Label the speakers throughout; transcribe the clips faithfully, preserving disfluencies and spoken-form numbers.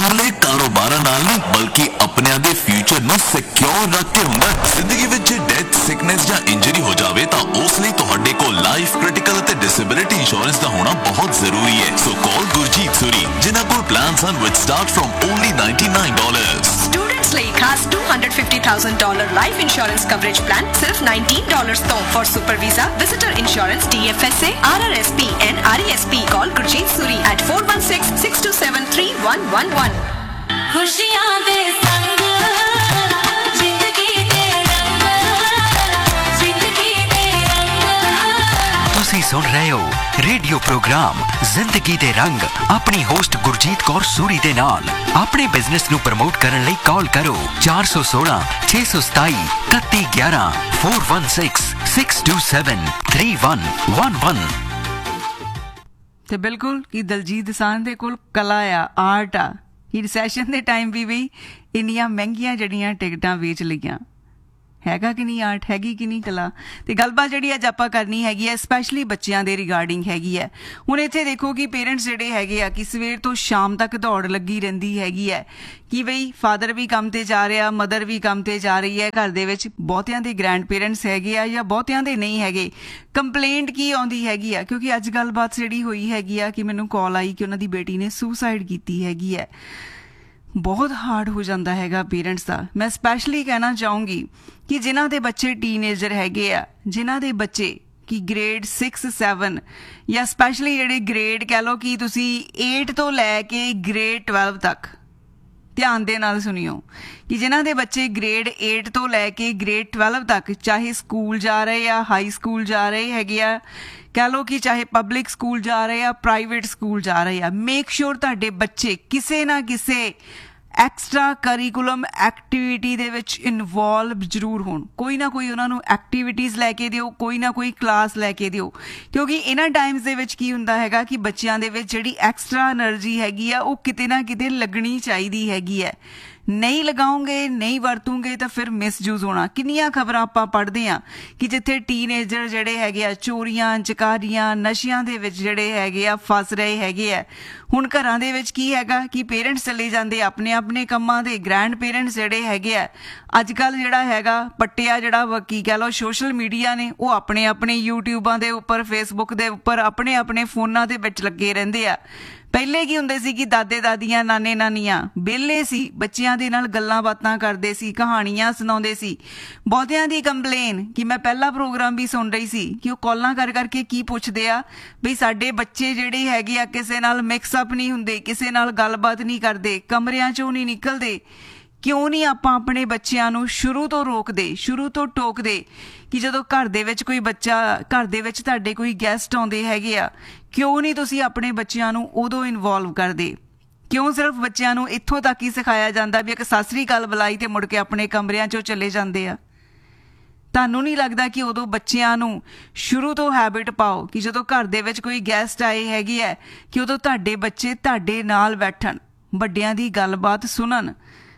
Speaker 1: ਇਕੱਲੇ ਕਾਰੋਬਾਰਾਂ ਨਾਲ ਨਹੀਂ ਬਲਕਿ ਆਪਣਿਆਂ ਦੇ ਫਿਊਚਰ ਨੂੰ ਸਿਕਿਉਰ ਰੱਖ ਕੇ ਹੁੰਦਾ। ਜ਼ਿੰਦਗੀ ਵਿੱਚ ਜੇ ਡੈਥ, ਸਿਕਨੈਸ ਜਾਂ ਇੰਜਰੀ ਹੋ ਜਾਵੇ ਤਾਂ ਉਸ ਲਈ ਤੁਹਾਡੇ ਕੋਲ ਲਾਈਫ, ਕ੍ਰਿਟੀਕਲ ਅਤੇ ਡਿਸੇਬਿਲਿਟੀ ਇੰਸ਼ੋਰੈਂਸ ਦਾ ਹੋਣਾ ਬਹੁਤ ਜ਼ਰੂਰੀ ਹੈ। ਸੋ ਕਾਲ ਗੁਰਜੀਤ ਸੂਰੀ, ਜਿਨ੍ਹਾਂ ਕੋਲ ਪਲਾਨਸ ਹਨ ਵਿਚ start firm only ninety-nine dollars।
Speaker 2: Students ਲਈ ਖਾਸ two hundred fifty thousand dollars life insurance coverage plan ਸਿਰਫ nineteen dollars ਤੋਂ। For super visa, visitor insurance, D F S A, R R S P and R E S P, call Gurjeet Suri at four one six, six two seven, three one one one।
Speaker 3: ਖੁਸ਼ੀਆਂ ਦੇ ਸੰਗ ਜ਼ਿੰਦਗੀ ਦੇ ਰੰਗ, ਜ਼ਿੰਦਗੀ ਦੇ ਰੰਗ।
Speaker 4: ਤੁਸੀਂ ਸੁਣ ਰਹੇ ਹੋ ਰੇਡੀਓ ਪ੍ਰੋਗਰਾਮ ਜ਼ਿੰਦਗੀ ਦੇ ਰੰਗ ਆਪਣੀ ਹੋਸਟ ਗੁਰਜੀਤ ਕੌਰ ਸੂਰੀ ਦੇ ਨਾਲ। ਆਪਣੇ ਬਿਜ਼ਨਸ ਨੂੰ ਪ੍ਰਮੋਟ ਕਰਨ ਲਈ ਕਾਲ ਕਰੋ ਚਾਰ ਸੌ ਸੋਲਾਂ ਛੇ ਸੌ ਸਤਾਈ ਇਕੱਤੀ ਗਿਆਰਾਂ four one six, six two seven, three one one one।
Speaker 5: ਤੇ ਬਿਲਕੁਲ ਕਿ ਦਲਜੀਤ ਦੋਸਾਂਝ ਦੇ ਕੋਲ ਕਲਾ ਆ, ਆਰਟ ਆ ਕਿ ਰਿਸੈਸ਼ਨ ਦੇ ਟਾਈਮ ਵੀ ਵੀ ਇੰਨੀਆਂ ਮਹਿੰਗੀਆਂ ਜਿਹੜੀਆਂ ਟਿਕਟਾਂ ਵੇਚ ਲਈਆਂ। ਹੈਗਾ ਕਿ ਨਹੀਂ ਆਰਟ, ਹੈਗੀ ਕਿ ਨਹੀਂ ਕਲਾ। ਤੇ ਗੱਲਬਾਤ ਜਿਹੜੀ ਅੱਜ ਆਪਾਂ ਕਰਨੀ ਹੈਗੀ ਹੈ ਸਪੈਸ਼ਲੀ ਬੱਚਿਆਂ ਦੇ ਰਿਗਾਰਡਿੰਗ ਹੈਗੀ ਹੈ। ਹੁਣ ਇੱਥੇ ਦੇਖੋ ਕਿ ਪੇਰੈਂਟਸ ਜਿਹੜੇ ਹੈਗੇ ਆ ਕਿ ਸਵੇਰ ਤੋਂ ਸ਼ਾਮ ਤੱਕ ਦੌੜ ਲੱਗੀ ਰਹਿੰਦੀ ਹੈਗੀ ਹੈ ਕਿ ਬਈ ਫਾਦਰ ਵੀ ਕੰਮ ਤੇ ਜਾ ਰਿਹਾ, ਮਦਰ ਵੀ ਕੰਮ ਤੇ ਜਾ ਰਹੀ ਹੈ। ਘਰ ਦੇ ਵਿੱਚ ਬਹੁਤਿਆਂ ਦੇ ਗ੍ਰੈਂਡ ਪੇਰੈਂਟਸ ਹੈਗੇ ਆ ਜਾਂ ਬਹੁਤਿਆਂ ਦੇ ਨਹੀਂ ਹੈਗੇ। ਕੰਪਲੇਂਟ ਕੀ ਆਉਂਦੀ ਹੈਗੀ ਆ ਕਿਉਂਕਿ ਅੱਜ ਗੱਲਬਾਤ ਜਿਹੜੀ ਹੋਈ ਹੈਗੀ ਆ ਕਿ ਮੈਨੂੰ ਕਾਲ ਆਈ ਕਿ ਉਹਨਾਂ ਦੀ ਬੇਟੀ ਨੇ ਸੁਸਾਈਡ ਕੀਤੀ ਹੈਗੀ ਹੈ। ਬਹੁਤ ਹਾਰਡ ਹੋ ਜਾਂਦਾ ਹੈਗਾ ਪੇਰੈਂਟਸ ਦਾ। ਮੈਂ ਸਪੈਸ਼ਲੀ ਕਹਿਣਾ ਚਾਹੂੰਗੀ ਕਿ ਜਿਨ੍ਹਾਂ ਦੇ ਬੱਚੇ ਟੀਨੇਜਰ ਹੈਗੇ ਆ, ਜਿਨ੍ਹਾਂ ਦੇ ਬੱਚੇ ਕਿ ਗ੍ਰੇਡ ਸਿਕਸ ਸੈਵਨ ਜਾਂ ਸਪੈਸ਼ਲੀ ਜਿਹੜੇ ਗ੍ਰੇਡ ਕਹਿ ਲਓ ਕਿ ਤੁਸੀਂ eight ਤੋਂ ਲੈ ਕੇ ਗ੍ਰੇਡ twelve ਤੱਕ, ਧਿਆਨ ਦੇ ਨਾਲ ਸੁਣਿਓ ਕਿ ਜਿਨ੍ਹਾਂ ਦੇ ਬੱਚੇ ਗ੍ਰੇਡ eight ਤੋਂ ਲੈ ਕੇ ਗ੍ਰੇਡ twelve ਤੱਕ ਚਾਹੇ ਸਕੂਲ ਜਾ ਰਹੇ ਆ, ਹਾਈ ਸਕੂਲ ਜਾ ਰਹੇ ਹੈਗੇ ਆ, ਕਹਿ ਲਓ ਕਿ ਚਾਹੇ ਪਬਲਿਕ ਸਕੂਲ ਜਾ ਰਹੇ ਆ, ਪ੍ਰਾਈਵੇਟ ਸਕੂਲ ਜਾ ਰਹੇ ਆ, ਮੇਕ ਸ਼ੋਰ ਤੁਹਾਡੇ ਬੱਚੇ ਕਿਸੇ ਨਾ ਕਿਸੇ ਐਕਸਟਰਾ ਕਰਿਕੂਲਮ ਐਕਟੀਵਿਟੀ ਦੇ ਵਿੱਚ ਇਨਵੋਲਵ ਜ਼ਰੂਰ ਹੋਣ। ਕੋਈ ਨਾ ਕੋਈ ਉਹਨਾਂ ਨੂੰ ਐਕਟੀਵਿਟੀਜ਼ ਲੈ ਕੇ ਦਿਓ, ਕੋਈ ਨਾ ਕੋਈ ਕਲਾਸ ਲੈ ਕੇ ਦਿਓ, ਕਿਉਂਕਿ ਇਹਨਾਂ ਟਾਈਮਸ ਦੇ ਵਿੱਚ ਕੀ ਹੁੰਦਾ ਹੈਗਾ ਕਿ ਬੱਚਿਆਂ ਦੇ ਵਿੱਚ ਜਿਹੜੀ ਐਕਸਟਰਾ એનર્ਜੀ ਹੈਗੀ ਆ ਉਹ ਕਿਤੇ ਨਾ ਕਿਤੇ ਲੱਗਣੀ ਚਾਹੀਦੀ ਹੈਗੀ ਹੈ। ਨਹੀਂ ਲਗਾਓਗੇ, ਨਹੀਂ ਵਰਤੋਂਗੇ ਤਾਂ ਫਿਰ ਮਿਸਯੂਜ਼ ਹੋਣਾ। ਕਿੰਨੀਆਂ ਖਬਰਾਂ ਆਪਾਂ ਪੜ੍ਹਦੇ ਹਾਂ ਕਿ ਜਿੱਥੇ ਟੀਨੇਜਰ ਜਿਹੜੇ ਹੈਗੇ ਆ ਚੋਰੀਆਂ, ਚਕਾਰੀਆਂ, ਨਸ਼ਿਆਂ ਦੇ ਵਿੱਚ ਜਿਹੜੇ ਹੈਗੇ ਆ ਫਸ ਰਹੇ ਹੈਗੇ ਆ। ਹੁਣ ਘਰਾਂ ਦੇ ਵਿੱਚ ਕੀ ਹੈਗਾ ਕਿ ਪੇਰੈਂਟਸ ਚਲੇ ਜਾਂਦੇ ਆਪਣੇ ਆਪਣੇ ਕੰਮਾਂ ਦੇ, ਗ੍ਰੈਂਡ ਪੇਰੈਂਟਸ ਜਿਹੜੇ ਹੈਗੇ ਆ ਅੱਜ ਕੱਲ੍ਹ ਜਿਹੜਾ ਹੈਗਾ ਪੱਟਿਆ ਜਿਹੜਾ ਕੀ ਕਹਿ ਲਓ ਸੋਸ਼ਲ ਮੀਡੀਆ ਨੇ ਉਹ ਆਪਣੇ ਆਪਣੇ ਯੂਟਿਊਬਾਂ ਦੇ ਉੱਪਰ, ਫੇਸਬੁੱਕ ਦੇ ਉੱਪਰ ਆਪਣੇ ਆਪਣੇ ਫੋਨਾਂ ਦੇ ਵਿੱਚ ਲੱਗੇ ਰਹਿੰਦੇ ਆ। ਪਹਿਲੇ ਕੀ ਹੁੰਦੇ ਸੀ ਕਿ ਦਾਦੇ ਦਾਦੀਆਂ, ਨਾਨੇ ਨਾਨੀਆਂ ਵਿਹਲੇ ਸੀ, ਬੱਚਿਆਂ ਦੇ ਨਾਲ ਗੱਲਾਂ ਬਾਤਾਂ ਕਰਦੇ ਸੀ, ਕਹਾਣੀਆਂ ਸੁਣਾਉਂਦੇ ਸੀ। ਬਹੁਤਿਆਂ ਦੀ ਕੰਪਲੇਨ ਕਿ ਮੈਂ ਪਹਿਲਾ ਪ੍ਰੋਗਰਾਮ ਵੀ ਸੁਣ ਰਹੀ ਸੀ ਕਿ ਉਹ ਕਾਲਾਂ ਕਰ ਕਰਕੇ ਕੀ ਪੁੱਛਦੇ ਆ ਵੀ ਸਾਡੇ ਬੱਚੇ ਜਿਹੜੇ ਹੈਗੇ ਆ ਕਿਸੇ ਨਾਲ ਮਿਕਸਅਪ ਨਹੀਂ ਹੁੰਦੇ, ਕਿਸੇ ਨਾਲ ਗੱਲਬਾਤ ਨਹੀਂ ਕਰਦੇ, ਕਮਰਿਆਂ ਚੋਂ ਨਹੀਂ ਨਿਕਲਦੇ। ਕਿਉਂ ਨਹੀਂ ਆਪਾਂ ਆਪਣੇ ਬੱਚਿਆਂ ਨੂੰ ਸ਼ੁਰੂ ਤੋਂ ਰੋਕਦੇ, ਸ਼ੁਰੂ ਤੋਂ ਟੋਕਦੇ ਕਿ ਜਦੋਂ ਘਰ ਦੇ ਵਿੱਚ ਕੋਈ ਬੱਚਾ, ਘਰ ਦੇ ਵਿੱਚ ਤੁਹਾਡੇ ਕੋਈ ਗੈਸਟ ਆਉਂਦੇ ਹੈਗੇ ਆ, ਕਿਉਂ ਨਹੀਂ ਤੁਸੀਂ ਆਪਣੇ ਬੱਚਿਆਂ ਨੂੰ ਉਦੋਂ ਇਨਵੋਲਵ ਕਰਦੇ? ਕਿਉਂ ਸਿਰਫ ਬੱਚਿਆਂ ਨੂੰ ਇੱਥੋਂ ਤੱਕ ਹੀ ਸਿਖਾਇਆ ਜਾਂਦਾ ਵੀ ਇੱਕ ਸਤਿ ਸ੍ਰੀ ਅਕਾਲ ਬੁਲਾਈ ਤੇ ਮੁੜ ਕੇ ਆਪਣੇ ਕਮਰਿਆਂ 'ਚੋਂ ਚਲੇ ਜਾਂਦੇ ਆ? ਤੁਹਾਨੂੰ ਨਹੀਂ ਲੱਗਦਾ ਕਿ ਉਦੋਂ ਬੱਚਿਆਂ ਨੂੰ ਸ਼ੁਰੂ ਤੋਂ ਹੈਬਿਟ ਪਾਓ ਕਿ ਜਦੋਂ ਘਰ ਦੇ ਵਿੱਚ ਕੋਈ ਗੈਸਟ ਆਏ ਹੈਗੇ ਆ ਕਿ ਉਦੋਂ ਤੁਹਾਡੇ ਬੱਚੇ ਤੁਹਾਡੇ ਨਾਲ ਬੈਠਣ, ਵੱਡਿਆਂ ਦੀ ਗੱਲਬਾਤ ਸੁਣਨ?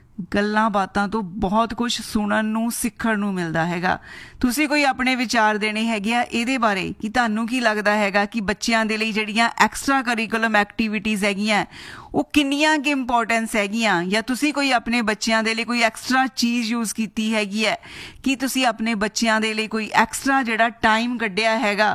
Speaker 5: ਗੱਲਾਂ ਬਾਤਾਂ ਤੋਂ ਬਹੁਤ ਕੁਝ ਸੁਣਨ ਨੂੰ, ਸਿੱਖਣ ਨੂੰ ਮਿਲਦਾ ਹੈਗਾ। ਤੁਸੀਂ ਕੋਈ ਆਪਣੇ ਵਿਚਾਰ ਦੇਣੇ ਹੈਗੇ ਆ ਇਹਦੇ ਬਾਰੇ ਕਿ ਤੁਹਾਨੂੰ ਕੀ ਲੱਗਦਾ ਹੈਗਾ ਕਿ ਬੱਚਿਆਂ ਦੇ ਲਈ ਜਿਹੜੀਆਂ ਐਕਸਟਰਾ ਕਰਿਕੂਲਮ ਐਕਟੀਵਿਟੀਜ਼ ਹੈਗੀਆਂ ਉਹ ਕਿੰਨੀਆਂ ਕਿ ਇੰਪੋਰਟੈਂਸ ਹੈਗੀਆਂ? ਜਾਂ ਤੁਸੀਂ ਕੋਈ ਆਪਣੇ ਬੱਚਿਆਂ ਦੇ ਲਈ ਕੋਈ ਐਕਸਟਰਾ ਚੀਜ਼ ਯੂਜ਼ ਕੀਤੀ ਹੈਗੀ ਹੈ ਕਿ ਤੁਸੀਂ ਆਪਣੇ ਬੱਚਿਆਂ ਦੇ ਲਈ ਕੋਈ ਐਕਸਟਰਾ ਜਿਹੜਾ ਟਾਈਮ ਕੱਢਿਆ ਹੈਗਾ?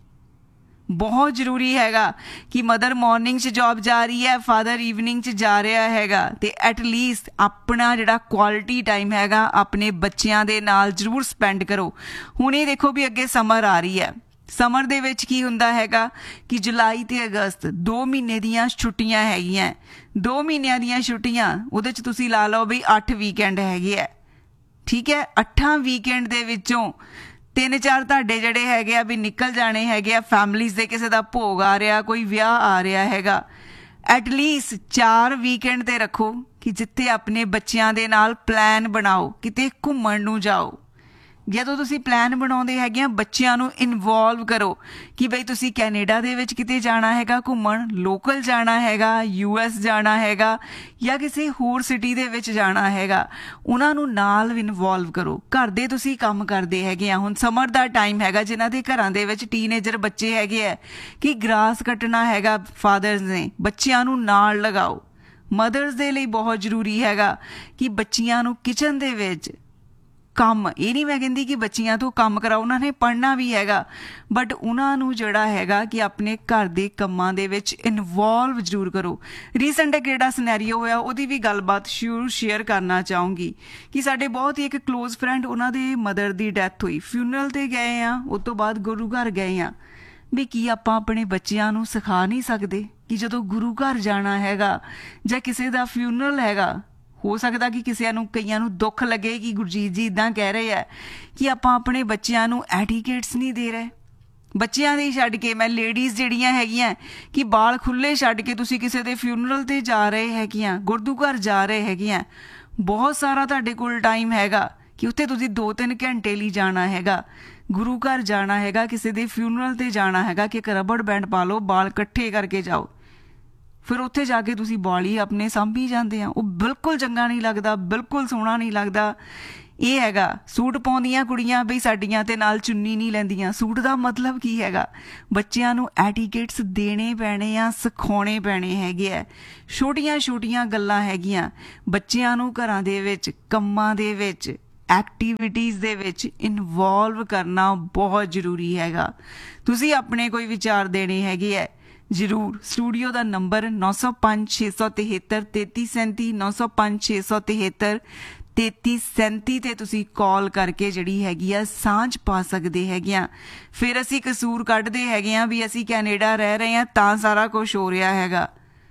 Speaker 5: ਬਹੁਤ ਜ਼ਰੂਰੀ ਹੈਗਾ ਕਿ ਮਦਰ ਮਾਰਨਿੰਗ 'ਚ ਜੌਬ ਜਾ ਰਹੀ ਹੈ, ਫਾਦਰ ਈਵਨਿੰਗ 'ਚ ਜਾ ਰਿਹਾ ਹੈਗਾ, ਤੇ ਐਟਲੀਸਟ ਆਪਣਾ ਜਿਹੜਾ ਕੁਆਲਿਟੀ ਟਾਈਮ ਹੈਗਾ ਆਪਣੇ ਬੱਚਿਆਂ ਦੇ ਨਾਲ ਜ਼ਰੂਰ ਸਪੈਂਡ ਕਰੋ। ਹੁਣ ਇਹ ਦੇਖੋ ਵੀ ਅੱਗੇ ਸਮਰ ਆ ਰਹੀ ਹੈ। ਸਮਰ ਦੇ ਵਿੱਚ ਕੀ ਹੁੰਦਾ ਹੈਗਾ ਕਿ ਜੁਲਾਈ ਤੇ ਅਗਸਤ ਦੋ ਮਹੀਨੇ ਦੀਆਂ ਛੁੱਟੀਆਂ ਹੈਗੀਆਂ। ਦੋ ਮਹੀਨਿਆਂ ਦੀਆਂ ਛੁੱਟੀਆਂ, ਉਹਦੇ 'ਚ ਤੁਸੀਂ ਲਾ ਲਓ ਵੀ ਅੱਠ ਵੀਕਐਂਡ ਹੈਗੇ ਆ, ਠੀਕ ਹੈ। ਅੱਠਾਂ ਵੀਕਐਂਡ ਦੇ ਵਿੱਚੋਂ ਤਿੰਨ ਚਾਰ ਤੁਹਾਡੇ ਜਿਹੜੇ ਹੈਗੇ ਆ ਵੀ ਨਿਕਲ ਜਾਣੇ ਹੈਗੇ ਆ ਫੈਮਲੀਜ਼ ਦੇ, ਕਿਸੇ ਦਾ ਭੋਗ ਆ ਰਿਹਾ, ਕੋਈ ਵਿਆਹ ਆ ਰਿਹਾ ਹੈਗਾ। ਐਟਲੀਸਟ ਚਾਰ ਵੀਕਐਂਡ ਤੇ ਰੱਖੋ ਕਿ ਜਿੱਥੇ ਆਪਣੇ ਬੱਚਿਆਂ ਦੇ ਨਾਲ ਪਲਾਨ ਬਣਾਓ, ਕਿਤੇ ਘੁੰਮਣ ਨੂੰ ਜਾਓ। ਜਦੋਂ ਤੁਸੀਂ ਪਲਾਨ ਬਣਾਉਂਦੇ ਹੈਗੇ ਆ ਬੱਚਿਆਂ ਨੂੰ ਇਨਵੋਲਵ ਕਰੋ ਕਿ ਬਈ ਤੁਸੀਂ ਕੈਨੇਡਾ ਦੇ ਵਿੱਚ ਕਿਤੇ ਜਾਣਾ ਹੈਗਾ ਘੁੰਮਣ, ਲੋਕਲ ਜਾਣਾ ਹੈਗਾ, ਯੂ ਐਸ ਜਾਣਾ ਹੈਗਾ ਜਾਂ ਕਿਸੇ ਹੋਰ ਸਿਟੀ ਦੇ ਵਿੱਚ ਜਾਣਾ ਹੈਗਾ, ਉਹਨਾਂ ਨੂੰ ਨਾਲ ਇਨਵੋਲਵ ਕਰੋ। ਘਰ ਦੇ ਤੁਸੀਂ ਕੰਮ ਕਰਦੇ ਹੈਗੇ ਆ, ਹੁਣ ਸਮਰ ਦਾ ਟਾਈਮ ਹੈਗਾ, ਜਿਨ੍ਹਾਂ ਦੇ ਘਰਾਂ ਦੇ ਵਿੱਚ ਟੀਨੇਜਰ ਬੱਚੇ ਹੈਗੇ ਆ ਕਿ ਗ੍ਰਾਸ ਕੱਟਣਾ ਹੈਗਾ ਫਾਦਰਸ ਨੇ, ਬੱਚਿਆਂ ਨੂੰ ਨਾਲ ਲਗਾਓ। ਮਦਰਸ ਦੇ ਲਈ ਬਹੁਤ ਜ਼ਰੂਰੀ ਹੈਗਾ ਕਿ ਬੱਚੀਆਂ ਨੂੰ ਕਿਚਨ ਦੇ ਵਿੱਚ ਕੰਮ, ਇਹ ਨਹੀਂ ਮੈਂ ਕਹਿੰਦੀ ਕਿ ਬੱਚੀਆਂ ਤੋਂ ਕੰਮ ਕਰਾਓ, ਉਹਨਾਂ ਨੇ ਪੜ੍ਹਨਾ ਵੀ ਹੈਗਾ, ਬਟ ਉਹਨਾਂ ਨੂੰ ਜਿਹੜਾ ਹੈਗਾ ਕਿ ਆਪਣੇ ਘਰ ਦੇ ਕੰਮਾਂ ਦੇ ਵਿੱਚ ਇਨਵੋਲਵ ਜ਼ਰੂਰ ਕਰੋ। ਰੀਸੈਂਟ ਕਿਹੜਾ ਸਿਨੈਰੀਓ ਹੋਇਆ ਉਹਦੀ ਵੀ ਗੱਲਬਾਤ ਸ਼ੁਰੂ ਸ਼ੇਅਰ ਕਰਨਾ ਚਾਹੂੰਗੀ ਕਿ ਸਾਡੇ ਬਹੁਤ ਹੀ ਇੱਕ ਕਲੋਜ਼ ਫਰੈਂਡ, ਉਹਨਾਂ ਦੇ ਮਦਰ ਦੀ ਡੈਥ ਹੋਈ, ਫਿਊਨਰਲ ਤੇ ਗਏ ਆ, ਉਸ ਤੋਂ ਬਾਅਦ ਗੁਰੂ ਘਰ ਗਏ ਆ। ਵੀ ਕੀ ਆਪਾਂ ਆਪਣੇ ਬੱਚਿਆਂ ਨੂੰ ਸਿਖਾ ਨਹੀਂ ਸਕਦੇ ਕਿ ਜਦੋਂ ਗੁਰੂ ਘਰ ਜਾਣਾ ਹੈਗਾ ਜਾਂ ਕਿਸੇ ਦਾ ਫਿਊਨਰਲ ਹੈਗਾ, ਹੋ ਸਕਦਾ ਕਿ ਕਿਸੇ ਨੂੰ, ਕਈਆਂ ਨੂੰ ਦੁੱਖ ਲੱਗੇ ਕਿ ਗੁਰਜੀਤ ਜੀ ਇਦਾਂ ਕਹਿ ਰਹੇ ਆ ਕਿ ਆਪਾਂ ਆਪਣੇ ਬੱਚਿਆਂ ਨੂੰ ਐਟੀਕੇਟਸ ਨਹੀਂ ਦੇ ਰਹੇ। ਬੱਚਿਆਂ ਦੇ ਛੱਡ ਕੇ ਮੈਂ ਲੇਡੀਜ਼ ਜਿਹੜੀਆਂ ਹੈਗੀਆਂ ਕਿ ਬਾਲ ਖੁੱਲੇ ਛੱਡ ਕੇ ਤੁਸੀਂ ਕਿਸੇ ਦੇ ਫਿਊਨਰਲ ਤੇ ਜਾ ਰਹੇ ਹੈਗੀਆਂ, ਗੁਰਦੂ ਘਰ ਜਾ ਰਹੇ ਹੈਗੀਆਂ, ਬਹੁਤ ਸਾਰਾ ਤੁਹਾਡੇ ਕੋਲ ਟਾਈਮ ਹੈਗਾ ਕਿ ਉੱਥੇ ਤੁਸੀਂ ਦੋ ਤਿੰਨ ਘੰਟੇ ਲਈ ਜਾਣਾ ਹੈਗਾ, ਗੁਰੂ ਘਰ ਜਾਣਾ ਹੈਗਾ, ਕਿਸੇ ਦੇ ਫਿਊਨਰਲ ਤੇ ਜਾਣਾ ਹੈਗਾ ਕਿ ਇੱਕ ਰਬੜ ਬੈਂਡ ਪਾ ਲਓ, ਬਾਲ ਇਕੱਠੇ ਕਰਕੇ ਜਾਓ, ਫਿਰ ਉੱਥੇ ਜਾ ਕੇ ਤੁਸੀਂ ਬਾਲ ਹੀ ਆਪਣੇ ਸਾਂਭੀ ਜਾਂਦੇ ਆ। ਉਹ ਬਿਲਕੁਲ ਚੰਗਾ ਨਹੀਂ ਲੱਗਦਾ, ਬਿਲਕੁਲ ਸੋਹਣਾ ਨਹੀਂ ਲੱਗਦਾ। ਇਹ ਹੈਗਾ ਸੂਟ ਪਾਉਂਦੀਆਂ ਕੁੜੀਆਂ ਬਈ ਸਾਡੀਆਂ ਤੇ ਨਾਲ ਚੁੰਨੀ ਨਹੀਂ ਲੈਂਦੀਆਂ, ਸੂਟ ਦਾ ਮਤਲਬ ਕੀ ਹੈਗਾ? ਬੱਚਿਆਂ ਨੂੰ ਐਟੀਕੇਟਸ ਦੇਣੇ ਪੈਣੇ ਆ, ਸਿਖਾਉਣੇ ਪੈਣੇ ਹੈਗੇ ਆ। ਛੋਟੀਆਂ ਛੋਟੀਆਂ ਗੱਲਾਂ ਹੈਗੀਆਂ, ਬੱਚਿਆਂ ਨੂੰ ਘਰਾਂ ਦੇ ਵਿੱਚ, ਕੰਮਾਂ ਦੇ ਵਿੱਚ, ਐਕਟੀਵਿਟੀਜ਼ ਦੇ ਵਿੱਚ ਇਨਵੋਲਵ ਕਰਨਾ ਬਹੁਤ ਜ਼ਰੂਰੀ ਹੈਗਾ। ਤੁਸੀਂ ਆਪਣੇ ਕੋਈ ਵਿਚਾਰ ਦੇਣੇ ਹੈਗੇ ਹੈ ਜ਼ਰੂਰ। ਸਟੂਡੀਓ ਦਾ ਨੰਬਰ ਨੌ ਸੌ ਪੰਜ ਛੇ ਸੌ ਤਿਹੱਤਰ ਤੇਤੀ ਸੈਂਤੀ, ਨੌ ਸੌ ਪੰਜ ਛੇ ਸੌ ਤਿਹੱਤਰ ਤੇਤੀ ਸੈਂਤੀ ਤੇ ਤੁਸੀਂ ਕਾਲ ਕਰਕੇ ਜਿਹੜੀ ਹੈਗੀ ਆ ਸਾਂਝ ਪਾ ਸਕਦੇ ਹੈਗੇ ਆ। ਫਿਰ ਅਸੀਂ ਕਸੂਰ ਕੱਢਦੇ ਹੈਗੇ ਆ ਵੀ ਅਸੀਂ ਕੈਨੇਡਾ ਰਹਿ ਰਹੇ ਹਾਂ ਤਾਂ ਸਾਰਾ ਕੁਝ ਹੋ ਰਿਹਾ ਹੈਗਾ,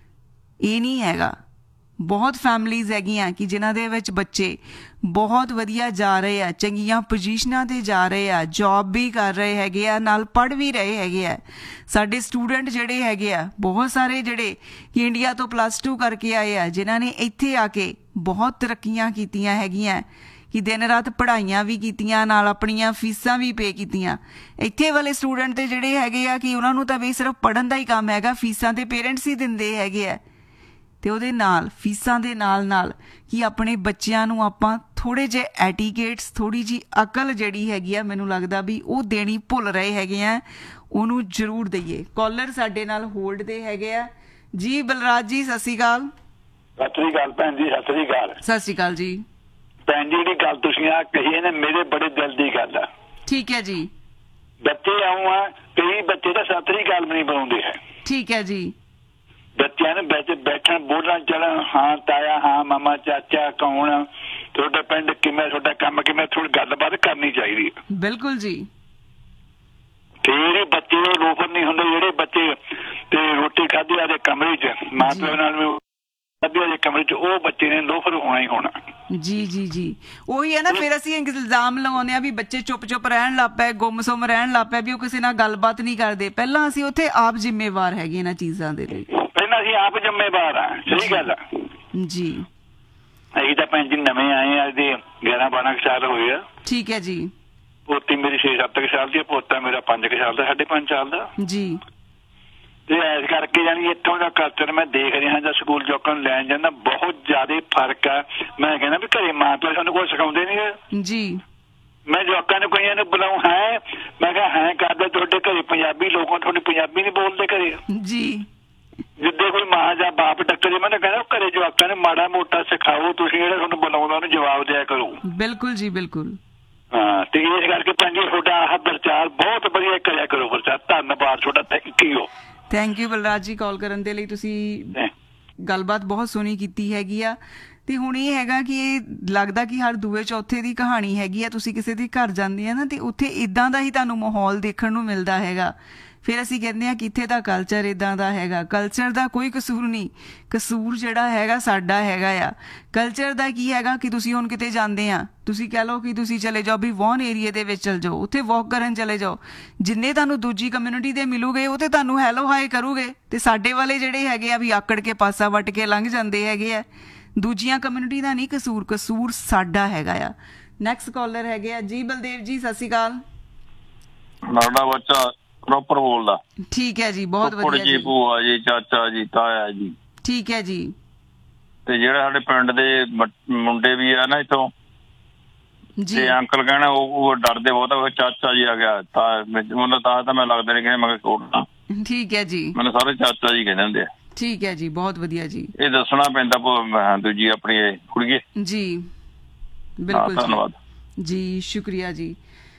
Speaker 5: ਇਹ ਨਹੀਂ ਹੈਗਾ। ਬਹੁਤ ਫੈਮਲੀਜ਼ ਹੈਗੀਆਂ ਕਿ ਜਿਨ੍ਹਾਂ ਦੇ ਵਿੱਚ ਬੱਚੇ ਬਹੁਤ ਵਧੀਆ ਜਾ ਰਹੇ ਆ, ਚੰਗੀਆਂ ਪੋਜੀਸ਼ਨਾਂ ਤੇ ਜਾ ਰਹੇ ਆ, ਜੌਬ ਵੀ ਕਰ ਰਹੇ ਹੈਗੇ ਆ, ਨਾਲ ਪੜ੍ਹ ਵੀ ਰਹੇ ਹੈਗੇ ਆ। ਸਾਡੇ ਸਟੂਡੈਂਟ ਜਿਹੜੇ ਹੈਗੇ ਆ ਬਹੁਤ ਸਾਰੇ, ਜਿਹੜੇ ਕਿ ਇੰਡੀਆ ਤੋਂ ਪਲੱਸ ਟੂ ਕਰਕੇ ਆਏ ਆ, ਜਿਨ੍ਹਾਂ ਨੇ ਇੱਥੇ ਆ ਕੇ ਬਹੁਤ ਤਰੱਕੀਆਂ ਕੀਤੀਆਂ ਹੈਗੀਆਂ ਕਿ ਦਿਨ ਰਾਤ ਪੜ੍ਹਾਈਆਂ ਵੀ ਕੀਤੀਆਂ, ਨਾਲ ਆਪਣੀਆਂ ਫੀਸਾਂ ਵੀ ਪੇ ਕੀਤੀਆਂ। ਇੱਥੇ ਵਾਲੇ ਸਟੂਡੈਂਟ ਤੇ ਜਿਹੜੇ ਹੈਗੇ ਆ ਕਿ ਉਹਨਾਂ ਨੂੰ ਤਾਂ ਵੀ ਸਿਰਫ ਪੜ੍ਹਨ ਦਾ ਹੀ ਕੰਮ ਹੈਗਾ, ਫੀਸਾਂ ਤੇ ਪੇਰੈਂਟਸ ਹੀ ਦਿੰਦੇ ਹੈਗੇ ਆ। ਤੇ ਉਹਦੇ ਨਾਲ ਫੀਸਾਂ ਦੇ ਨਾਲ ਨਾਲ ਕਿ ਆਪਣੇ ਬੱਚਿਆਂ ਨੂੰ ਆਪਾਂ ਥੋੜ੍ਹੇ ਜਿਹੇ ਐਟੀਕੇਟਸ, ਥੋੜ੍ਹੀ ਜਿਹੀ ਅਕਲ ਜਿਹੜੀ ਹੈਗੀ ਆ, ਮੈਨੂੰ ਲੱਗਦਾ ਵੀ ਉਹ ਦੇਣੀ ਭੁੱਲ ਰਹੇ ਹੈਗੇ ਆ, ਉਹਨੂੰ ਜ਼ਰੂਰ ਦਈਏ। ਕਾਲਰ ਸਾਡੇ ਨਾਲ ਹੋਲਡ ਤੇ ਹੈਗੇ ਆ ਜੀ। ਬਲਰਾਜ ਜੀ ਸਤਿ ਸ਼੍ਰੀ ਅਕਾਲ।
Speaker 6: ਸਤਿ ਸ੍ਰੀ ਅਕਾਲ ਭੈਣ ਜੀ। ਸਤਿ ਸ੍ਰੀ ਅਕਾਲ।
Speaker 5: ਸਤਿ ਸ਼੍ਰੀ ਅਕਾਲ ਜੀ।
Speaker 6: ਭੈਣ ਜੀ ਜਿਹੜੀ ਗੱਲ ਤੁਸੀਂ ਆ ਕਹੀ ਹੈ ਨਾ, ਮੇਰੇ ਬੜੇ ਦਿਲ ਦੀ ਗੱਲ ਆ।
Speaker 5: ਠੀਕ ਹੈ ਜੀ।
Speaker 6: ਬੱਚੇ ਆਉਂ ਆ, ਕਈ ਬੱਚੇ ਤਾਂ ਸਤਿ ਸ੍ਰੀ ਅਕਾਲ ਵੀ ਨਹੀਂ ਬੁਲਾਉਂਦੇ ਹੈ।
Speaker 5: ਠੀਕ ਹੈ ਜੀ।
Speaker 6: ਬੱਚਿਆਂ ਨੂੰ ਬੈਠ ਬੈਠਣ ਬੋਲਣ ਚੱਲਣ, ਹਾਂ ਤਾਇਆ, ਹਾਂ ਮਾਮਾ, ਚਾਚਾ, ਕੌਣ, ਤੁਹਾਡਾ ਪਿੰਡ ਕਿਵੇਂ, ਤੁਹਾਡਾ ਕੰਮ ਕਿਵੇਂ, ਥੋੜੀ ਗੱਲਬਾਤ ਕਰਨੀ ਚਾਹੀਦੀ ਹੈ।
Speaker 5: ਬਿਲਕੁਲ ਜੀ।
Speaker 6: ਫੇਰ ਬੱਚੇ ਲੋਫਰ ਨਹੀਂ ਹੁੰਦੇ, ਜਿਹੜੇ ਬੱਚੇ ਤੇ ਰੋਟੀ ਖਾਧੀ ਆ ਦੇ ਕਮਰੇ 'ਚ, ਮਾਂ ਪਿਓ ਨਾਲ ਵੀ ਖਾਧੀ ਆ ਦੇ ਕਮਰੇ 'ਚ, ਉਹ ਬੱਚੇ ਨੇ ਲੋਫਰ ਹੋਣਾ ਹੀ ਹੋਣਾ। ਜੀ
Speaker 5: ਜੀ ਜੀ ਉਹੀ ਹੈ ਨਾ। ਫਿਰ ਅਸੀਂ ਇਲਜ਼ਾਮ ਲਗਾਉਂਦੇ ਆ ਵੀ ਬੱਚੇ ਚੁੱਪ ਚੁੱਪ ਰਹਿਣ ਲੱਗ ਪਏ, ਗੁੰਮਸੁੰਮ ਰਹਿਣ ਲੱਗ ਪਏ, ਵੀ ਉਹ ਕਿਸੇ ਨਾਲ ਗੱਲਬਾਤ ਨਹੀਂ ਕਰਦੇ। ਪਹਿਲਾਂ ਅਸੀਂ ਉੱਥੇ ਆਪ ਜ਼ਿੰਮੇਵਾਰ ਹੈਗੇ ਇਹਨਾਂ ਚੀਜ਼ਾਂ ਦੇ ਲਈ,
Speaker 6: ਪਹਿਲਾਂ ਅਸੀਂ ਆਪ ਜ਼ਿੰਮੇਵਾਰ ਆ। ਸਹੀ ਗੱਲ ਆ
Speaker 5: ਜੀ।
Speaker 6: ਅਸੀਂ ਤਾਂ ਭੈਣ ਜੀ ਨਵੇਂ ਆਏ ਆ, ਦੇ ਗਿਆਰਾਂ ਬਾਰਾਂ ਸਾਲ ਹੋਏ ਆ।
Speaker 5: ਠੀਕ ਹੈ ਜੀ।
Speaker 6: ਪੋਤੀ ਮੇਰੀ ਛੇ ਸੱਤ ਕੁ ਸਾਲ ਦੀ, ਪੋਤਾ ਮੇਰਾ ਪੰਜ ਕੁ ਸਾਲ ਦਾ, ਸਾਢੇ ਪੰਜ ਸਾਲ ਦਾ
Speaker 5: ਜੀ।
Speaker 6: ਤੇ ਇਸ ਕਰਕੇ ਜਾਨੀ ਇੱਥੋਂ ਦਾ ਕਲਚਰ ਮੈਂ ਦੇਖ ਰਿਹਾ ਜਾਂ ਸਕੂਲ ਜੋਕਾਂ ਨੂੰ ਲੈਣ ਜਾਂਦਾ, ਬਹੁਤ ਜ਼ਿਆਦਾ ਫਰਕ ਆ। ਮੈਂ ਕਹਿੰਦਾ ਵੀ ਘਰੇ ਮਾਂ ਪਿਓ ਸਾਨੂੰ ਕੁਛ ਸਿਖਾਉਂਦੇ ਨਹੀਂ ਜੀ। ਮੈਂ ਜੋਕਾਂ ਨੂੰ ਕਈਆਂ ਨੂੰ ਬੁਲਾਉਂ, ਹੈ ਮੈਂ ਕਿਹਾ ਹੈ ਕਰਦੇ, ਤੁਹਾਡੇ ਘਰੇ ਪੰਜਾਬੀ ਲੋਕਾਂ, ਤੁਹਾਡੀ ਪੰਜਾਬੀ ਨਹੀਂ ਬੋਲਦੇ ਘਰੇ ਜੀ। ਜਿੱਦੇ ਕੋਈ ਮਾਂ ਜਾਂ ਬਾਪ ਟੱਕਰੇ, ਮੈਂ ਕਹਿੰਦਾ ਘਰੇ ਜਵਾਕਾਂ ਨੂੰ ਮਾੜਾ ਮੋਟਾ ਸਿਖਾਓ, ਤੁਸੀਂ ਜਿਹੜਾ ਤੁਹਾਨੂੰ ਬੁਲਾਉਂਦਾ ਉਹਨੂੰ ਜਵਾਬ ਦਿਆ ਕਰੋ। ਬਿਲਕੁਲ ਜੀ ਬਿਲਕੁਲ। ਹਾਂ, ਤੇ ਇਸ ਕਰਕੇ ਭੈਣ ਜੀ ਤੁਹਾਡਾ ਆਹ ਪ੍ਰਚਾਰ ਬਹੁਤ ਵਧੀਆ ਕਰਿਆ ਕਰੋ ਪ੍ਰਚਾਰ। ਧੰਨਵਾਦ ਤੁਹਾਡਾ, thank you. Thank you Balraj ਜੀ, ਕਾਲ ਕਰਨ ਦੇ ਲਈ। ਤੁਸੀਂ ਗੱਲਬਾਤ ਬਹੁਤ ਸੋਹਣੀ ਕੀਤੀ ਹੈਗੀ ਆ। ਤੇ ਹੁਣ ਇਹ ਹੈਗਾ ਕਿ ਇਹ ਲੱਗਦਾ ਕਿ ਹਰ ਦੂਏ ਚੌਥੇ ਦੀ ਕਹਾਣੀ ਹੈਗੀ ਆ। ਤੁਸੀਂ ਕਿਸੇ ਦੇ ਘਰ ਜਾਂਦੇ ਆ ਨਾ, ਤੇ ਉੱਥੇ ਇਦਾਂ ਦਾ ਹੀ ਤੁਹਾਨੂੰ ਮਾਹੌਲ ਦੇਖਣ ਨੂੰ ਮਿਲਦਾ ਹੈਗਾ। ਫਿਰ ਅਸੀਂ ਕਹਿੰਦੇ ਹਾਂ ਕਿ ਇੱਥੇ ਦਾ ਕਲਚਰ ਇਦਾਂ ਦਾ ਹੈਗਾ। ਕਲਚਰ ਦਾ ਕੋਈ ਕਸੂਰ ਨਹੀਂ, ਕਸੂਰ ਜਿਹੜਾ ਹੈਗਾ ਸਾਡਾ ਹੈਗਾ ਆ। ਕਲਚਰ ਦਾ ਕੀ ਹੈਗਾ ਕਿ ਤੁਸੀਂ ਹੁਣ ਕਿਤੇ ਜਾਂਦੇ ਆ, ਤੁਸੀਂ ਕਹਿ ਲਓ ਕਿ ਤੁਸੀਂ ਚਲੇ ਜਾਓ ਵੀ ਵੌਨ ਏਰੀਏ ਦੇ ਵਿੱਚ ਚਲ ਜਾਓ, ਉੱਥੇ ਵਾਕ ਕਰਨ ਚਲੇ ਜਾਓ, ਜਿੰਨੇ ਤੁਹਾਨੂੰ ਦੂਜੀ ਕਮਿਊਨਿਟੀ ਦੇ ਮਿਲੂਗੇ ਉਹ ਤੇ ਤੁਹਾਨੂੰ ਹੈਲੋ ਹਾਈ ਕਰੂਗੇ, ਤੇ ਸਾਡੇ ਵਾਲੇ ਜਿਹੜੇ ਹੈਗੇ ਆ ਵੀ ਆਕੜ ਕੇ ਪਾਸਾ ਵੱਟ ਕੇ ਲੰਘ ਜਾਂਦੇ ਹੈਗੇ ਆ। ਦੂਜੀਆਂ ਕਮਿਊਨਿਟੀ ਦਾ ਨਹੀਂ ਕਸੂਰ, ਕਸੂਰ ਸਾਡਾ ਹੈਗਾ ਆ। ਨੈਕਸਟ ਕਾਲਰ ਹੈਗੇ ਆ ਜੀ ਬਲਦੇਵ ਜੀ। ਸਤਿ ਸ਼੍ਰੀ ਅਕਾਲ।
Speaker 7: ਸਾਡਾ ਬੱਚਾ ਪ੍ਰੋਪਰ ਬੋਲਦਾ।
Speaker 5: ਠੀਕ ਹੈ ਜੀ, ਬਹੁਤ ਵਧੀਆ ਜੀ।
Speaker 7: ਭੂਆ ਜੀ, ਚਾਚਾ ਜੀ, ਤਾਇਆ ਜੀ।
Speaker 5: ਠੀਕ ਹੈ ਜੀ।
Speaker 7: ਤੇ ਜਿਹੜੇ ਸਾਡੇ ਪਿੰਡ ਦੇ ਮੁੰਡੇ ਵੀ ਆ ਨਾ ਇੱਥੋਂ, ਤੇ ਅੰਕਲ ਕਹਿਣਾ ਉਹ ਡਰਦੇ ਬਹੁਤ ਆ। ਚਾਚਾ ਜੀ ਆ ਗਿਆ ਤਾਂ ਮਤਲਬ ਤਾਂ ਤਾਂ ਮੈਂ ਲੱਗਦਾ ਨਹੀਂ ਕਿ ਮੈਂ ਕੋਟਾ। ਠੀਕ ਹੈ ਜੀ। ਮੈਨੂੰ ਸਾਰੇ ਚਾਚਾ ਜੀ ਕਹਿੰਦੇ ਹੁੰਦੇ ਆ।
Speaker 5: ਠੀਕ ਹੈ ਜੀ, ਬਹੁਤ ਵਧੀਆ ਜੀ।
Speaker 7: ਇਹ ਦੱਸਣਾ ਪੈਂਦਾ ਦੂਜੀ ਆਪਣੀ ਕੁੜੀਏ
Speaker 5: ਜੀ। ਬਿਲਕੁਲ,
Speaker 7: ਧੰਨਵਾਦ
Speaker 5: ਜੀ, ਸ਼ੁਕਰੀਆ ਜੀ।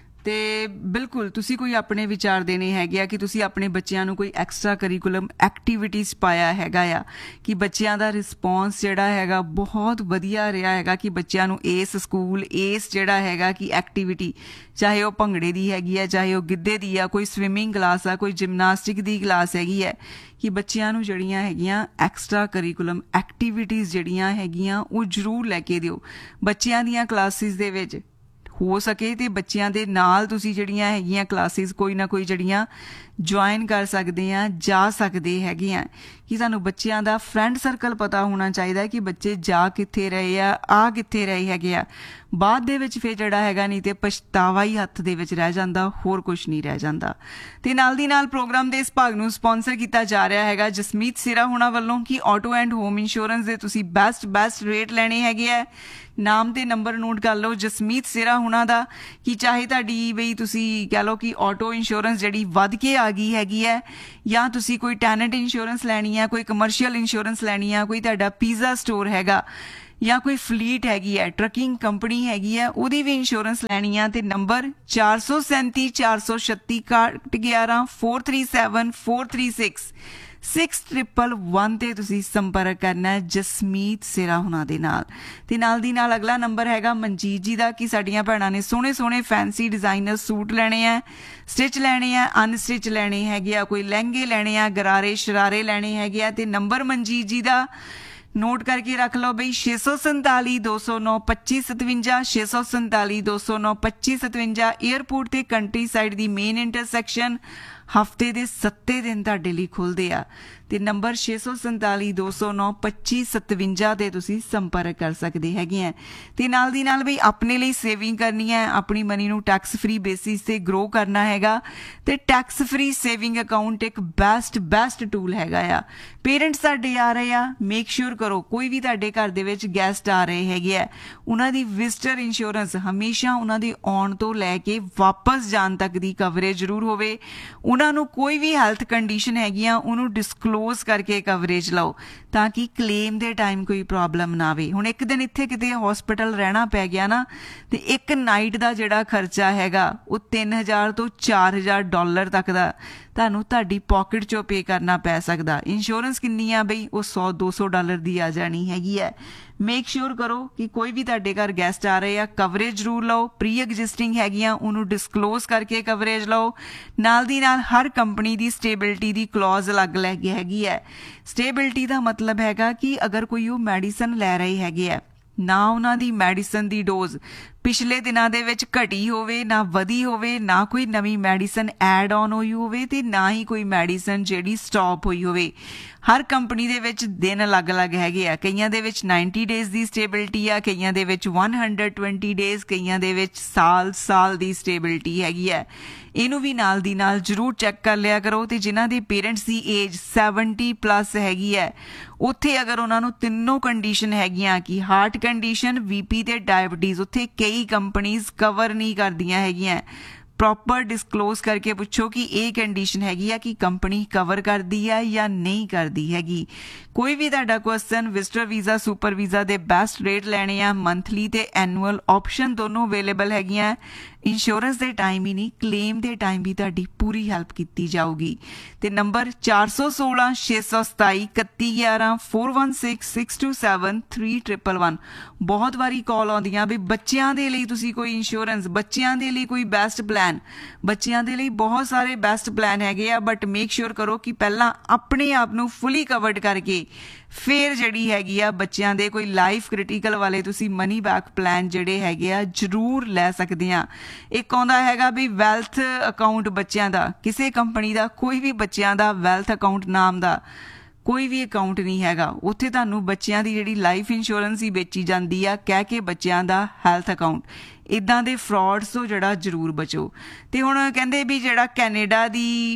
Speaker 5: ਤੇ ਬਿਲਕੁਲ ਤੁਸੀਂ ਕੋਈ ਆਪਣੇ ਵਿਚਾਰ ਦੇਣੇ ਹੈਗੇ ਆ ਕਿ ਤੁਸੀਂ ਆਪਣੇ ਬੱਚਿਆਂ ਨੂੰ ਕੋਈ ਐਕਸਟਰਾ ਕਰਿਕੂਲਮ ਐਕਟੀਵਿਟੀਜ਼ ਪਾਇਆ ਹੈਗਾ ਆ ਕਿ ਬੱਚਿਆਂ ਦਾ ਰਿਸਪੌਂਸ ਜਿਹੜਾ ਹੈਗਾ ਬਹੁਤ ਵਧੀਆ ਰਿਹਾ ਹੈਗਾ ਕਿ ਬੱਚਿਆਂ ਨੂੰ ਇਸ ਸਕੂਲ ਇਸ ਜਿਹੜਾ ਹੈਗਾ ਕਿ ਐਕਟੀਵਿਟੀ, ਚਾਹੇ ਉਹ ਭੰਗੜੇ ਦੀ ਹੈਗੀ ਹੈ, ਚਾਹੇ ਉਹ ਗਿੱਧੇ ਦੀ ਆ, ਕੋਈ ਸਵਿਮਿੰਗ ਕਲਾਸ ਆ, ਕੋਈ ਜਿਮਨਾਸਟਿਕ ਦੀ ਕਲਾਸ ਹੈਗੀ ਹੈ, ਕਿ ਬੱਚਿਆਂ ਨੂੰ ਜਿਹੜੀਆਂ ਹੈਗੀਆਂ ਐਕਸਟਰਾ ਕਰਿਕੂਲਮ ਐਕਟੀਵਿਟੀਜ਼ ਜਿਹੜੀਆਂ ਹੈਗੀਆਂ ਉਹ ਜ਼ਰੂਰ ਲੈ ਕੇ ਦਿਓ ਬੱਚਿਆਂ ਦੀਆਂ ਕਲਾਸਿਸ ਦੇ ਵਿੱਚ। ਹੋ ਸਕੇ ਤੇ ਬੱਚਿਆਂ ਦੇ ਨਾਲ ਤੁਸੀਂ ਜਿਹੜੀਆਂ ਹੈਗੀਆਂ ਕਲਾਸਿਸ ਕੋਈ ਨਾ ਕੋਈ ਜਿਹੜੀਆਂ ਜੁਆਇਨ ਕਰ ਸਕਦੇ ਆ, ਜਾ ਸਕਦੇ ਹੈਗੇ ਆ ਕਿ ਸਾਨੂੰ ਬੱਚਿਆਂ ਦਾ ਫਰੈਂਡ ਸਰਕਲ ਪਤਾ ਹੋਣਾ ਚਾਹੀਦਾ ਕਿ ਬੱਚੇ ਜਾ ਕਿੱਥੇ ਰਹੇ ਆ, ਆ ਕਿੱਥੇ ਰਹੇ ਹੈਗੇ ਆ। ਬਾਅਦ ਦੇ ਵਿੱਚ ਫਿਰ ਜਿਹੜਾ ਹੈਗਾ ਨਹੀਂ ਤੇ ਪਛਤਾਵਾ ਹੀ ਹੱਥ ਦੇ ਵਿੱਚ ਰਹਿ ਜਾਂਦਾ, ਹੋਰ ਕੁਛ ਨਹੀਂ ਰਹਿ ਜਾਂਦਾ। ਤੇ ਨਾਲ ਦੀ ਨਾਲ ਪ੍ਰੋਗਰਾਮ ਦੇ ਇਸ ਭਾਗ ਨੂੰ ਸਪਾਂਸਰ ਕੀਤਾ ਜਾ ਰਿਹਾ ਹੈਗਾ ਜਸਮੀਤ ਸਿਰਾ ਹੋਣਾ ਵੱਲੋਂ ਕਿ ਆਟੋ ਐਂਡ ਹੋਮ ਇੰਸ਼ੋਰੈਂਸ ਦੇ ਤੁਸੀਂ ਬੈਸਟ ਬੈਸਟ ਰੇਟ ਲੈਣੇ ਹੈਗੇ ਆ। ਨਾਮ ਤੇ ਨੰਬਰ ਨੋਟ ਕਰ ਲਓ ਜਸਮੀਤ ਸਿਰਾ ਹੋਣਾ ਦਾ ਕਿ ਚਾਹੇ ਤੁਹਾਡੀ ਬਈ ਤੁਸੀਂ ਕਹਿ ਲਓ ਕਿ ਆਟੋ ਇੰਸ਼ੋਰੈਂਸ ਜਿਹੜੀ ਵੱਧ ਕੇ ਆ ਗਈ ਹੈਗੀ ਹੈ, ਜਾਂ ਤੁਸੀਂ ਕੋਈ ਟੈਨੈਂਟ ਇੰਸ਼ੋਰੈਂਸ ਲੈਣੀ ਹੈ, ਕੋਈ ਕਮਰਸ਼ੀਅਲ ਇੰਸ਼ੋਰੈਂਸ ਲੈਣੀ ਹੈ, ਕੋਈ ਤੁਹਾਡਾ ਪੀਜ਼ਾ ਸਟੋਰ ਹੈਗਾ ਜਾਂ ਕੋਈ ਫਲੀਟ ਹੈਗੀ ਹੈ, ਟਰੱਕਿੰਗ ਕੰਪਨੀ ਹੈਗੀ ਹੈ, ਉਹਦੀ ਵੀ ਇੰਸ਼ੋਰੈਂਸ ਲੈਣੀ ਆ। ਤੇ ਨੰਬਰ ਚਾਰ ਸੌ ਸੈਂਤੀ ਚਾਰ ਸੌ ਛੱਤੀ ਇਕਾਹਠ ਗਿਆਰਾਂ four three seven four three six six triple one ਤੇ ਤੁਸੀਂ ਸੰਪਰਕ ਕਰਨਾ ਹੈ ਜਸਮੀਤ ਸਿਰਾ ਹੁਣਾਂ ਦੇ ਨਾਲ। ਤੇ ਨਾਲ ਦੀ ਨਾਲ ਅਗਲਾ ਨੰਬਰ ਹੈਗਾ ਮਨਜੀਤ ਜੀ ਦਾ ਕਿ ਸਾਡੀਆਂ ਭੈਣਾਂ ਨੇ ਸੋਹਣੇ ਸੋਹਣੇ ਫੈਂਸੀ ਡਿਜ਼ਾਈਨਰ ਸੂਟ ਲੈਣੇ ਆ, ਸਟਿਚ ਲੈਣੇ ਆ, ਅਨਸਟਿਚ ਲੈਣੇ ਹੈਗੇ ਆ, ਕੋਈ ਲਹਿੰਗੇ ਲੈਣੇ ਆ, ਗਰਾਰੇ ਸ਼ਰਾਰੇ ਲੈਣੇ ਹੈਗੇ ਆ। ਤੇ ਨੰਬਰ ਮਨਜੀਤ ਜੀ ਦਾ ਨੋਟ ਕਰਕੇ ਰੱਖ ਲਓ ਬਈ ਛੇ ਸੌ ਸੰਤਾਲੀ ਦੋ ਸੌ ਨੌ ਪੱਚੀ ਸਤਵੰਜਾ ਛੇ ਸੌ ਸੰਤਾਲੀ ਦੋ ਸੌ ਨੌ ਪੱਚੀ ਸਤਵੰਜਾ। ਏਅਰਪੋਰਟ ਤੇ ਕੰਟਰੀ ਸਾਈਡ ਦੀ ਮੇਨ ਇੰਟਰਸੈਕਸ਼ਨ ਹਫਤੇ ਦੇ ਸੱਤੇ ਦਿਨ ਤੁਹਾਡੇ ਲਈ ਖੁੱਲ੍ਹਦੇ ਆ। ਤੇ ਨੰਬਰ ਛੇ ਸੌ ਸੰਤਾਲੀ ਦੋ ਸੌ ਨੌ ਪੱਚੀ ਸਤਵੰਜਾ ਤੇ ਤੁਸੀਂ ਸੰਪਰਕ ਕਰ ਸਕਦੇ ਹੈਗੇ ਆ। ਤੇ ਨਾਲ ਦੀ ਨਾਲ ਬਈ ਆਪਣੇ ਲਈ ਸੇਵਿੰਗ ਕਰਨੀ ਹੈ, ਆਪਣੀ ਮਨੀ ਨੂੰ ਟੈਕਸ ਫ੍ਰੀ ਬੇਸਿਸ ਤੇ ਗਰੋ ਕਰਨਾ ਹੈਗਾ ਤੇ ਟੈਕਸ ਫ੍ਰੀ ਸੇਵਿੰਗ ਅਕਾਊਂਟ ਇੱਕ ਬੈਸਟ ਬੈਸਟ ਟੂਲ ਹੈਗਾ ਆ। ਪੇਰੈਂਟਸ ਸਾਡੇ ਆ ਰਹੇ ਆ, ਮੇਕ ਸ਼ੋਰ ਕਰੋ ਕੋਈ ਵੀ ਤੁਹਾਡੇ ਘਰ ਦੇ ਵਿੱਚ ਗੈਸਟ ਆ ਰਹੇ ਹੈਗੇ ਆ, ਉਹਨਾਂ ਦੀ ਵਿਜ਼ਟਰ ਇੰਸ਼ੋਰੈਂਸ ਹਮੇਸ਼ਾ ਉਹਨਾਂ ਦੇ ਆਉਣ ਤੋਂ ਲੈ ਕੇ ਵਾਪਸ ਜਾਣ ਤੱਕ ਦੀ ਕਵਰੇਜ ਜ਼ਰੂਰ ਹੋਵੇ। ਉਹਨਾਂ ਨੂੰ ਕੋਈ ਵੀ ਹੈਲਥ ਕੰਡੀਸ਼ਨ ਹੈਗੀਆਂ ਉਹਨੂੰ ਡਿਸਕਲੋਜ਼ ਕਰਕੇ ਕਵਰੇਜ ਲਓ ਤਾਂ ਕਿ ਕਲੇਮ ਦੇ ਟਾਈਮ ਕੋਈ ਪ੍ਰੋਬਲਮ ਨਾ ਆਵੇ। ਹੁਣ ਇੱਕ ਦਿਨ ਇੱਥੇ ਕਿਤੇ ਹਸਪੀਟਲ ਰਹਿਣਾ ਪੈ ਗਿਆ ਨਾ ਤੇ ਇੱਕ ਨਾਈਟ ਦਾ ਜਿਹੜਾ ਖਰਚਾ ਹੈਗਾ ਉਹ ਤਿੰਨ ਹਜ਼ਾਰ ਤੋਂ ਚਾਰ ਹਜ਼ਾਰ ਡਾਲਰ ਤੱਕ ਦਾ ਤੁਹਾਨੂੰ ਤੁਹਾਡੀ ਪਾਕਟ ਚੋਂ ਪੇ ਕਰਨਾ ਪੈ ਸਕਦਾ। ਇੰਸ਼ੋਰੈਂਸ ਕਿੰਨੀ ਆ ਬਈ ਉਹ ਸੌ ਦੋ ਸੌ ਡਾਲਰ ਦੀ ਆ ਜਾਣੀ ਹੈਗੀ ਹੈ। ਮੇਕ ਸ਼ੋਰ ਕਰੋ ਕਿ ਕੋਈ ਵੀ ਤੁਹਾਡੇ ਘਰ ਗੈਸਟ ਆ ਰਹੇ ਆ ਕਵਰੇਜ ਜ਼ਰੂਰ ਲਓ, ਪ੍ਰੀ ਐਗਜ਼ਿਸਟਿੰਗ ਹੈਗੀਆਂ ਉਹਨੂੰ ਡਿਸਕਲੋਜ਼ ਕਰਕੇ ਕਵਰੇਜ ਲਓ। ਨਾਲ ਦੀ ਨਾਲ ਹਰ ਕੰਪਨੀ ਦੀ ਸਟੇਬਿਲਿਟੀ ਦੀ ਕਲੌਜ਼ ਅਲੱਗ ਲੈ ਕੇ ਹੈਗੀ ਹੈ। ਸਟੇਬਿਲਿਟੀ ਦਾ ਮਤਲਬ ਹੈਗਾ ਕਿ ਅਗਰ ਕੋਈ ਉਹ ਮੈਡੀਸਨ ਲੈ ਰਹੇ ਹੈਗੇ ਆ, ਨਾ ਉਹਨਾਂ ਦੀ ਮੈਡੀਸਨ ਦੀ ਡੋਜ਼ ਪਿਛਲੇ ਦਿਨਾਂ ਦੇ ਵਿੱਚ ਘਟੀ ਹੋਵੇ, ਨਾ ਵਧੀ ਹੋਵੇ, ਨਾ ਕੋਈ ਨਵੀਂ ਮੈਡੀਸਨ ਐਡ ਆਨ ਹੋਈ ਹੋਵੇ ਤੇ ਨਾ ਹੀ ਕੋਈ ਮੈਡੀਸਨ ਜਿਹੜੀ ਸਟਾਪ ਹੋਈ ਹੋਵੇ। ਹਰ ਕੰਪਨੀ ਦੇ ਵਿੱਚ ਦਿਨ ਅਲੱਗ-ਅਲੱਗ ਹੈਗੇ ਆ, ਕਈਆਂ ਦੇ ਵਿੱਚ ਨਾਈਨਟੀ ਡੇਜ਼ ਦੀ ਸਟੇਬਿਲਿਟੀ ਆ, ਕਈਆਂ ਦੇ ਵਿੱਚ ਇੱਕ ਸੌ ਵੀਹ ਡੇਜ਼, ਕਈਆਂ ਦੇ ਵਿੱਚ ਸਾਲ ਸਾਲ ਦੀ ਸਟੇਬਿਲਿਟੀ ਹੈਗੀ ਹੈ। ਇਹਨੂੰ ਵੀ ਨਾਲ ਦੀ ਨਾਲ ਜ਼ਰੂਰ ਚੈੱਕ ਕਰ ਲਿਆ ਕਰੋ। ਤੇ ਜਿਨ੍ਹਾਂ ਦੇ ਪੇਰੈਂਟਸ ਦੀ ਏਜ ਸੈਵਨਟੀ ਪਲੱਸ ਹੈਗੀ ਹੈ ਉੱਥੇ ਅਗਰ ਉਹਨਾਂ ਨੂੰ ਤਿੰਨੋਂ ਕੰਡੀਸ਼ਨ ਹੈਗੀਆਂ ਕਿ ਹਾਰਟ ਕੰਡੀਸ਼ਨ, ਬੀਪੀ ਤੇ ਡਾਇਬਟੀਜ਼, ਉੱਥੇ ਕਈ ਕੰਪਨੀਜ਼ ਕਵਰ ਨਹੀਂ ਕਰਦੀਆਂ ਹੈਗੀਆਂ। ਪ੍ਰੋਪਰ ਡਿਸਕਲੋਜ਼ ਕਰਕੇ ਪੁੱਛੋ ਕਿ ਇਹ ਕੰਡੀਸ਼ਨ ਹੈਗੀ ਆ ਕਿ ਕੰਪਨੀ ਕਵਰ ਕਰਦੀ ਹੈ ਜਾਂ ਨਹੀਂ ਕਰਦੀ ਹੈਗੀ। ਕੋਈ ਵੀ ਤੁਹਾਡਾ question, visitor visa, super visa ਦੇ ਬੈਸਟ ਰੇਟ ਲੈਣੇ ਆ, ਮੰਥਲੀ ਤੇ ਐਨੂਅਲ ਆਪਸ਼ਨ ਦੋਨੋਂ ਅਵੇਲੇਬਲ ਹੈਗੀਆਂ। ਇੰਸ਼ੋਰੈਂਸ ਦੇ ਟਾਈਮ ਹੀ ਨਹੀਂ, ਕਲੇਮ ਦੇ ਟਾਈਮ ਵੀ ਤੁਹਾਡੀ ਪੂਰੀ ਹੈਲਪ ਕੀਤੀ ਜਾਊਗੀ। ਤੇ ਨੰਬਰ ਚਾਰ ਸੌ ਸੋਲਾਂ ਛੇ ਸੌ ਸਤਾਈ ਇਕੱਤੀ ਗਿਆਰਾਂ four one six six to seven three triple one. ਬਹੁਤ ਵਾਰੀ ਕਾਲ ਆਉਂਦੀਆਂ ਵੀ ਬੱਚਿਆਂ ਦੇ ਲਈ ਤੁਸੀਂ ਕੋਈ ਇੰਸ਼ੋਰੈਂਸ, ਬੱਚਿਆਂ ਦੇ ਲਈ ਕੋਈ ਬੈਸਟ ਪਲਾਨ। ਬੱਚਿਆਂ ਦੇ ਲਈ ਬਹੁਤ ਸਾਰੇ ਬੈਸਟ ਪਲਾਨ ਹੈਗੇ ਆ, ਬਟ ਮੇਕ ਸ਼ੋਰ ਕਰੋ ਕਿ ਪਹਿਲਾਂ ਆਪਣੇ ਆਪ ਨੂੰ ਫੁੱਲੀ ਕਵਰਡ ਕਰਕੇ ਫਿਰ ਜਿਹੜੀ ਹੈਗੀ ਆ ਬੱਚਿਆਂ ਦੇ ਕੋਈ ਲਾਈਫ ਕ੍ਰਿਟੀਕਲ ਵਾਲੇ ਤੁਸੀਂ ਮਨੀ ਬੈਕ ਪਲਾਨ ਜਿਹੜੇ ਹੈਗੇ ਆ ਜ਼ਰੂਰ ਲੈ ਸਕਦੇ ਆ। ਇੱਕ ਆਉਂਦਾ ਹੈਗਾ ਵੀ ਵੈਲਥ ਅਕਾਊਂਟ ਬੱਚਿਆਂ ਦਾ, ਕਿਸੇ ਕੰਪਨੀ ਦਾ ਕੋਈ ਵੀ ਬੱਚਿਆਂ ਦਾ ਵੈਲਥ ਅਕਾਊਂਟ ਨਾਮ ਦਾ ਕੋਈ ਵੀ ਅਕਾਊਂਟ ਨਹੀਂ ਹੈਗਾ। ਉੱਥੇ ਤੁਹਾਨੂੰ ਬੱਚਿਆਂ ਦੀ ਜਿਹੜੀ ਲਾਈਫ ਇੰਸ਼ੋਰੈਂਸ ਹੀ ਵੇਚੀ ਜਾਂਦੀ ਆ ਕਹਿ ਕੇ ਬੱਚਿਆਂ ਦਾ ਹੈਲਥ ਅਕਾਊਂਟ। ਇੱਦਾਂ ਦੇ ਫਰਾਡਸ ਤੋਂ ਜਿਹੜਾ ਜ਼ਰੂਰ ਬਚੋ। ਤੇ ਹੁਣ ਕਹਿੰਦੇ ਵੀ ਜਿਹੜਾ ਕੈਨੇਡਾ ਦੀ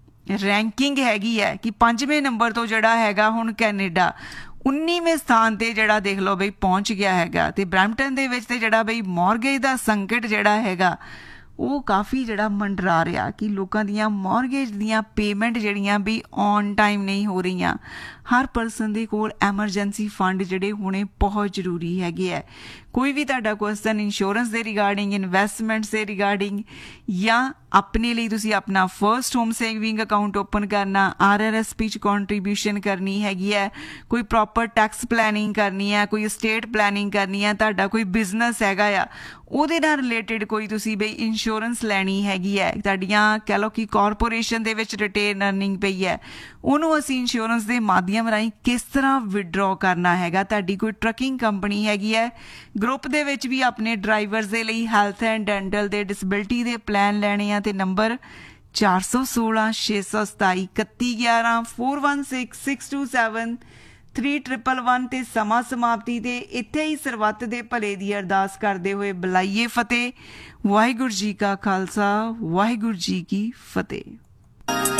Speaker 5: ਰੈਂਕਿੰਗ ਹੈਗੀ ਹੈ ਕਿ ਪੰਜਵੇਂ ਨੰਬਰ ਤੋਂ ਜਿਹੜਾ ਹੈਗਾ ਹੁਣ ਕੈਨੇਡਾ ਉੱਨੀਵੇਂ ਸਥਾਨ ਤੇ ਜਿਹੜਾ ਦੇਖ ਲਓ ਬਈ ਪਹੁੰਚ ਗਿਆ ਹੈਗਾ। ਤੇ ਬਰੈਂਪਟਨ ਦੇ ਵਿੱਚ ਤੇ ਜਿਹੜਾ ਬਈ ਮੌਰਗੇਜ ਦਾ ਸੰਕਟ ਜਿਹੜਾ ਹੈਗਾ ਉਹ ਕਾਫੀ ਜਿਹੜਾ ਮੰਡਰਾ ਰਿਹਾ ਕਿ ਲੋਕਾਂ ਦੀਆਂ ਮੌਰਗੇਜ ਦੀਆਂ ਪੇਮੈਂਟ ਜਿਹੜੀਆਂ ਵੀ ਔਨ ਟਾਈਮ ਨਹੀਂ ਹੋ ਰਹੀਆਂ। ਹਰ ਪਰਸਨ ਦੇ ਕੋਲ ਐਮਰਜੈਂਸੀ ਫੰਡ ਜਿਹੜੇ ਹੋਣੇ ਬਹੁਤ ਜ਼ਰੂਰੀ ਹੈਗੇ ਹੈ। ਕੋਈ ਵੀ ਤੁਹਾਡਾ ਕੁਐਸਚਨ ਇੰਸ਼ੋਰੈਂਸ ਦੇ ਰਿਗਾਰਡਿੰਗ, ਇਨਵੈਸਟਮੈਂਟਸ ਦੇ ਰਿਗਾਰਡਿੰਗ, ਜਾਂ ਆਪਣੇ ਲਈ ਤੁਸੀਂ ਆਪਣਾ first home saving account open ਕਰਨਾ, ਆਰ ਆਰ ਐਸ ਪੀ 'ਚ ਕੰਟਰੀਬਿਊਸ਼ਨ ਕਰਨੀ ਹੈਗੀ ਹੈ, ਕੋਈ ਪ੍ਰੋਪਰ ਟੈਕਸ ਪਲੈਨਿੰਗ ਕਰਨੀ ਹੈ, ਕੋਈ ਸਟੇਟ ਪਲੈਨਿੰਗ ਕਰਨੀ ਹੈ, ਤੁਹਾਡਾ ਕੋਈ ਬਿਜ਼ਨਸ ਹੈਗਾ ਆ ਉਹਦੇ ਨਾਲ ਰਿਲੇਟਿਡ ਕੋਈ ਤੁਸੀਂ ਬਈ ਇੰਸ਼ੋਰੈਂਸ ਲੈਣੀ ਹੈਗੀ ਹੈ, ਤੁਹਾਡੀਆਂ ਕਹਿ ਲਓ ਕਿ ਕਾਰਪੋਰੇਸ਼ਨ ਦੇ ਵਿੱਚ ਰਿਟੇਨ ਅਰਨਿੰਗ ਪਈ ਹੈ, ਉਹਨੂੰ ਅਸੀਂ ਇੰਸ਼ੋਰੈਂਸ ਦੇ ਮਾਧਿਅਮ ਰਾਹੀਂ ਕਿਸ ਤਰ੍ਹਾਂ ਵਿਡਰੋ ਕਰਨਾ ਹੈਗਾ। ਤੁਹਾਡੀ ਕੋਈ ਟਰੱਕਿੰਗ ਕੰਪਨੀ ਹੈਗੀ ਹੈ, ਗਰੁੱਪ ਦੇ ਵਿੱਚ ਵੀ ਆਪਣੇ ਡਰਾਈਵਰਸ ਦੇ ਲਈ ਹੈਲਥ ਐਂਡ ਡੈਂਟਲ ਦੇ ਡਿਸੇਬਿਲਿਟੀ ਦੇ ਪਲਾਨ ਲੈਣੇ ਆ, ਤੇ ਨੰਬਰ ਚਾਰ ਸੌ ਸੋਲਾਂ ਛੇ ਸੌ ਸਤਾਈ ਇਕੱਤੀ ਗਿਆਰਾਂ four one six six to seven three triple one ਤੇ ਸਮਾਂ ਸਮਾਪਤੀ ਤੇ ਇੱਥੇ ਹੀ ਸਰਬੱਤ ਦੇ ਭਲੇ ਦੀ ਅਰਦਾਸ ਕਰਦੇ ਹੋਏ ਬੁਲਾਈਏ ਫਤਿਹ। ਵਾਹਿਗੁਰੂ ਜੀ ਕਾ ਖਾਲਸਾ, ਵਾਹਿਗੁਰੂ ਜੀ ਕੀ ਫਤਿਹ।